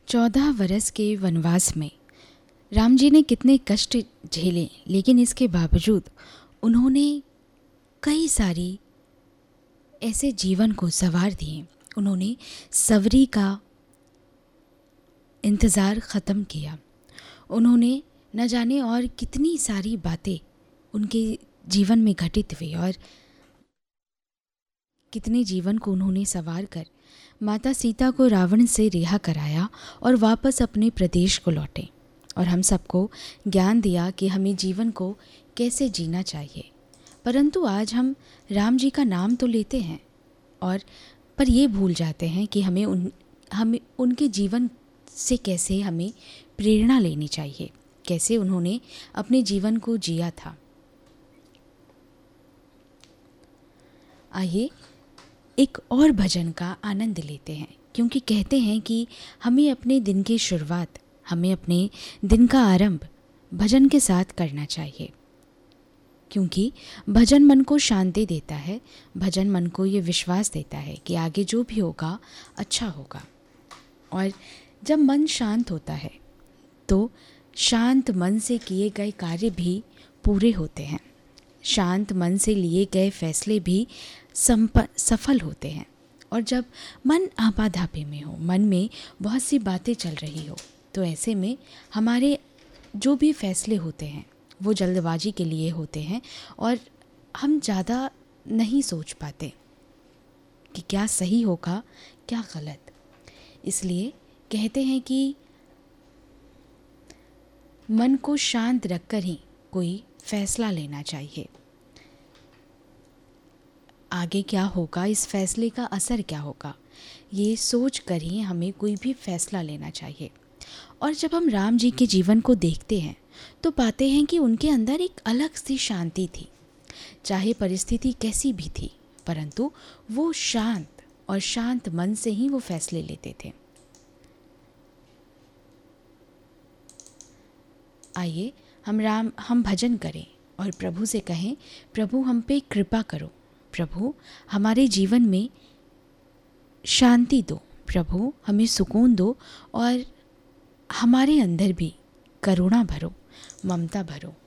14 वर्ष के वनवास में राम जी ने कितने कष्ट झेले, लेकिन इसके बावजूद उन्होंने कई सारी ऐसे जीवन को संवार दिए। उन्होंने सवरी का इंतज़ार ख़त्म किया। उन्होंने न जाने और कितनी सारी बातें उनके जीवन में घटित हुई और कितने जीवन को उन्होंने संवार कर माता सीता को रावण से रिहा कराया और वापस अपने प्रदेश को लौटे और हम सबको ज्ञान दिया कि हमें जीवन को कैसे जीना चाहिए। परंतु आज हम राम जी का नाम तो लेते हैं पर ये भूल जाते हैं कि हमें उनके जीवन से कैसे हमें प्रेरणा लेनी चाहिए, कैसे उन्होंने अपने जीवन को जिया था। आइए एक और भजन का आनंद लेते हैं, क्योंकि कहते हैं कि हमें अपने दिन की शुरुआत, हमें अपने दिन का आरंभ भजन के साथ करना चाहिए, क्योंकि भजन मन को शांति देता है। भजन मन को ये विश्वास देता है कि आगे जो भी होगा अच्छा होगा। और जब मन शांत होता है तो शांत मन से किए गए कार्य भी पूरे होते हैं, शांत मन से लिए गए फैसले भी सफल होते हैं। और जब मन आपाधापी में हो, मन में बहुत सी बातें चल रही हो, तो ऐसे में हमारे जो भी फैसले होते हैं वो जल्दबाजी के लिए होते हैं और हम ज़्यादा नहीं सोच पाते कि क्या सही होगा क्या गलत। इसलिए कहते हैं कि मन को शांत रखकर ही कोई फैसला लेना चाहिए। आगे क्या होगा, इस फैसले का असर क्या होगा, ये सोच कर ही हमें कोई भी फैसला लेना चाहिए। और जब हम राम जी के जीवन को देखते हैं तो पाते हैं कि उनके अंदर एक अलग सी शांति थी। चाहे परिस्थिति कैसी भी थी, परंतु वो शांत और शांत मन से ही वो फैसले लेते थे। आइए हम भजन करें और प्रभु से कहें, प्रभु हम पे कृपा करो, प्रभु हमारे जीवन में शांति दो, प्रभु हमें सुकून दो और हमारे अंदर भी करुणा भरो, ममता भरो।